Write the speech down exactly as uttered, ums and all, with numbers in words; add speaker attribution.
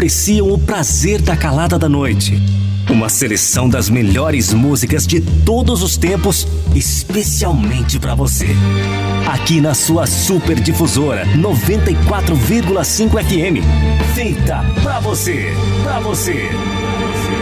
Speaker 1: apreciam o prazer da calada da noite. Uma seleção das melhores músicas de todos os tempos, especialmente para você. Aqui na sua Super Difusora noventa e quatro vírgula cinco F M. Feita pra você, pra você.